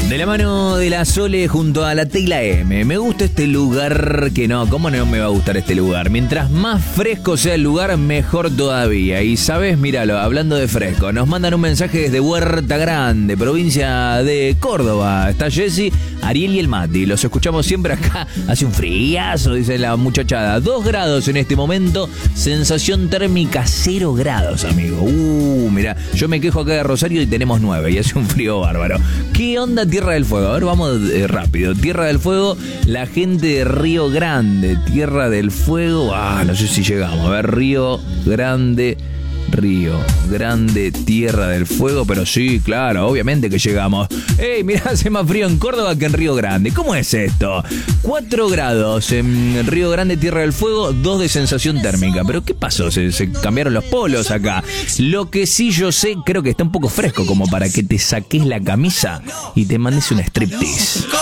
De la mano de la Sole junto a la Tecla M. Me gusta este lugar que no, ¿cómo no me va a gustar este lugar? Mientras más fresco sea el lugar, mejor todavía. Y sabes, míralo, hablando de fresco, nos mandan un mensaje desde Huerta Grande, provincia de Córdoba. Está Jessy, Ariel y el Mati. Los escuchamos siempre acá. Hace un friazo, dice la muchachada. 2 grados en este momento, sensación térmica 0 grados, amigo. Mirá, yo me quejo acá de Rosario y tenemos 9 y hace un frío bárbaro. ¿Qué onda Tierra del Fuego? A ver, vamos rápido. Tierra del Fuego, la gente de Río Grande. Tierra del Fuego, no sé si llegamos. A ver, Río Grande, Tierra del Fuego, pero sí, claro, obviamente que llegamos. ¡Ey, mirá, hace más frío en Córdoba que en Río Grande! ¿Cómo es esto? 4 grados en Río Grande, Tierra del Fuego, 2 de sensación térmica. ¿Pero qué pasó? Se cambiaron los polos acá. Lo que sí yo sé, creo que está un poco fresco como para que te saques la camisa y te mandes un striptease.